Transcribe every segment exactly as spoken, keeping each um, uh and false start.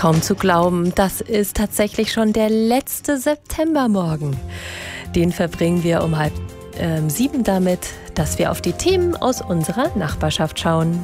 Kaum zu glauben, das ist tatsächlich schon der letzte Septembermorgen. Den verbringen wir um halb äh, sieben damit, dass wir auf die Themen aus unserer Nachbarschaft schauen.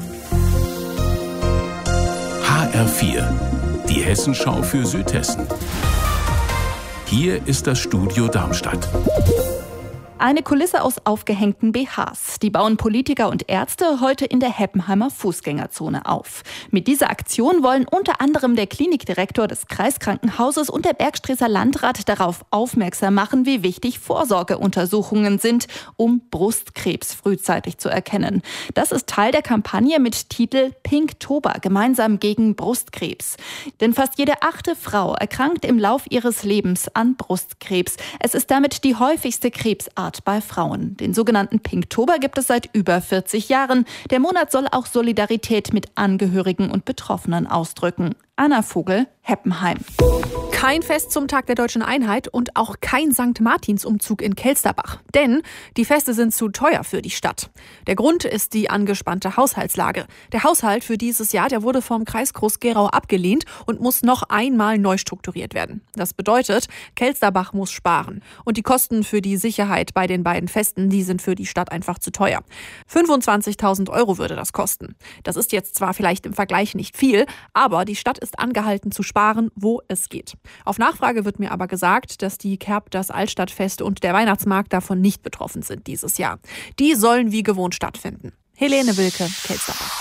H R vier, die Hessenschau für Südhessen. Hier ist das Studio Darmstadt. Eine Kulisse aus aufgehängten B Hs. Die bauen Politiker und Ärzte heute in der Heppenheimer Fußgängerzone auf. Mit dieser Aktion wollen unter anderem der Klinikdirektor des Kreiskrankenhauses und der Bergstreßer Landrat darauf aufmerksam machen, wie wichtig Vorsorgeuntersuchungen sind, um Brustkrebs frühzeitig zu erkennen. Das ist Teil der Kampagne mit Titel Pinktober, gemeinsam gegen Brustkrebs. Denn fast jede achte Frau erkrankt im Lauf ihres Lebens an Brustkrebs. Es ist damit die häufigste Krebsart bei Frauen. Den sogenannten Pinktober gibt es seit über vierzig Jahren. Der Monat soll auch Solidarität mit Angehörigen und Betroffenen ausdrücken. Anna Vogel, Heppenheim. Kein Fest zum Tag der Deutschen Einheit und auch kein Sankt Martinsumzug in Kelsterbach. Denn die Feste sind zu teuer für die Stadt. Der Grund ist die angespannte Haushaltslage. Der Haushalt für dieses Jahr, der wurde vom Kreis Groß-Gerau abgelehnt und muss noch einmal neu strukturiert werden. Das bedeutet, Kelsterbach muss sparen. Und die Kosten für die Sicherheit bei den beiden Festen, die sind für die Stadt einfach zu teuer. fünfundzwanzigtausend Euro würde das kosten. Das ist jetzt zwar vielleicht im Vergleich nicht viel, aber die Stadt ist angehalten zu sparen, wo es geht. Auf Nachfrage wird mir aber gesagt, dass die Kerb, das Altstadtfest und der Weihnachtsmarkt davon nicht betroffen sind dieses Jahr. Die sollen wie gewohnt stattfinden. Helene Wilke, Kelsterbach.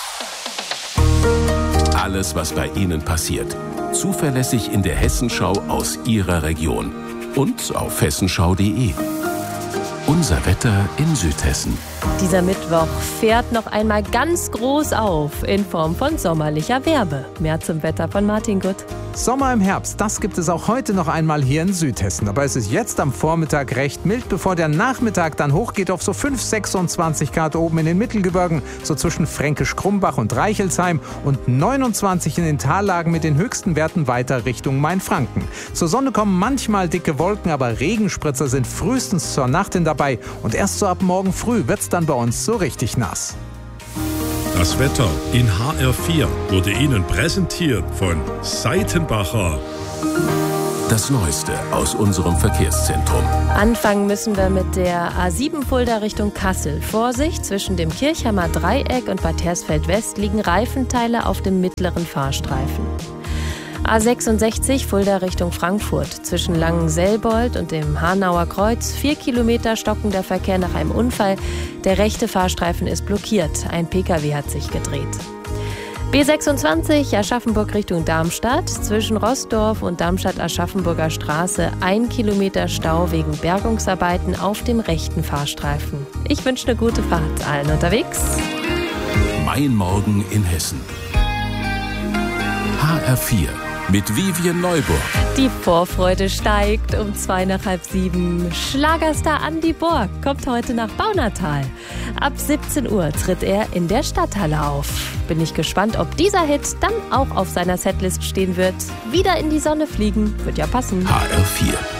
Alles, was bei Ihnen passiert. Zuverlässig in der Hessenschau aus Ihrer Region. Und auf hessenschau punkt de. Unser Wetter in Südhessen. Dieser Mittwoch fährt noch einmal ganz groß auf in Form von sommerlicher Wärme. Mehr zum Wetter von Martin Gutt. Sommer im Herbst, das gibt es auch heute noch einmal hier in Südhessen. Aber es ist jetzt am Vormittag recht mild, bevor der Nachmittag dann hochgeht auf so fünf, sechsundzwanzig Grad oben in den Mittelgebirgen, so zwischen Fränkisch-Krumbach und Reichelsheim und neunundzwanzig in den Tallagen mit den höchsten Werten weiter Richtung Mainfranken. Zur Sonne kommen manchmal dicke Wolken, aber Regenspritzer sind frühestens zur Nacht hin dabei und erst so ab morgen früh wird's dann bei uns so richtig nass. Das Wetter in H R vier wurde Ihnen präsentiert von Seitenbacher. Das Neueste aus unserem Verkehrszentrum. Anfangen müssen wir mit der A sieben Fulda Richtung Kassel. Vorsicht, zwischen dem Kirchheimer Dreieck und Bad Hersfeld West liegen Reifenteile auf dem mittleren Fahrstreifen. A sechsundsechzig Fulda Richtung Frankfurt. Zwischen Langenselbold und dem Hanauer Kreuz vier Kilometer stockender Verkehr nach einem Unfall. Der rechte Fahrstreifen ist blockiert. Ein Pkw hat sich gedreht. B sechsundzwanzig Aschaffenburg Richtung Darmstadt. Zwischen Roßdorf und Darmstadt-Aschaffenburger Straße ein Kilometer Stau wegen Bergungsarbeiten auf dem rechten Fahrstreifen. Ich wünsche eine gute Fahrt allen unterwegs. Mein Morgen in Hessen. H R vier. Mit Vivian Neuburg. Die Vorfreude steigt um zwei nach halb sieben. Schlagerstar Andi Borg kommt heute nach Baunatal. Ab siebzehn Uhr tritt er in der Stadthalle auf. Bin ich gespannt, ob dieser Hit dann auch auf seiner Setlist stehen wird. Wieder in die Sonne fliegen, wird ja passen. H R vier.